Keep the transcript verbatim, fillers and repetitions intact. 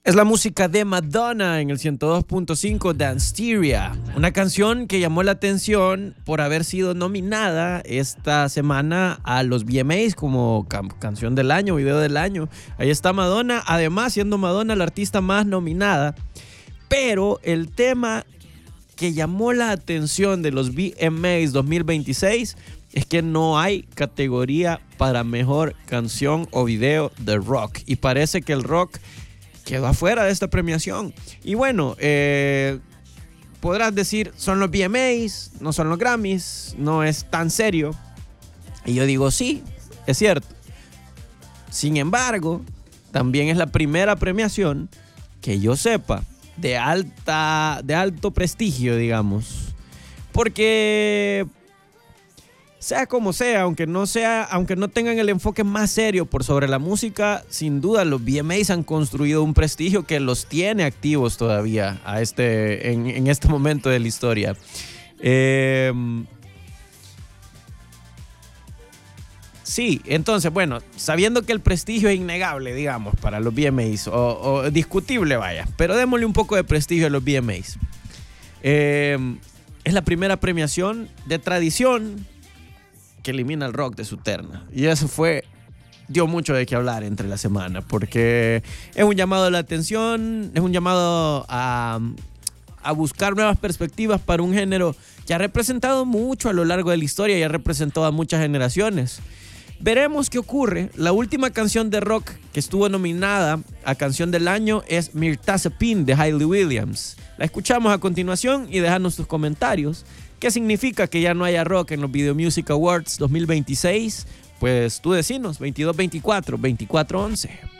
Es la música de Madonna en el ciento dos punto cinco Danceteria, una canción que llamó la atención por haber sido nominada esta semana a los V M As como can- canción del año, video del año. Ahí está Madonna, además siendo Madonna la artista más nominada, pero el tema que llamó la atención de los V M As dos mil veintiséis es que no hay categoría para mejor canción o video de rock, y parece que el rock quedó afuera de esta premiación. Y bueno, eh, podrás decir, son los V M As, no son los Grammys, no es tan serio. Y yo digo, sí, es cierto. Sin embargo, también es la primera premiación que yo sepa de alta, de alto prestigio, digamos. Porque sea como sea, aunque no sea, aunque no tengan el enfoque más serio por sobre la música, sin duda los V M As han construido un prestigio que los tiene activos todavía a este, en, en este momento de la historia. Eh, sí, entonces, bueno, sabiendo que el prestigio es innegable, digamos, para los V M As, o, o discutible, vaya, pero démosle un poco de prestigio a los V M As. Eh, es la primera premiación de tradición que elimina el rock de su terna. Y eso fue, dio mucho de qué hablar entre la semana, porque es un llamado a la atención, es un llamado a, a buscar nuevas perspectivas para un género que ha representado mucho a lo largo de la historia y ha representado a muchas generaciones. Veremos qué ocurre. La última canción de rock que estuvo nominada a Canción del Año es Mirtazapin de Hayley Williams. La escuchamos a continuación y déjanos tus comentarios. ¿Qué significa que ya no haya rock en los Video Music Awards dos mil veintiséis? Pues tú decinos, veintidós veinticuatro, veinticuatro once.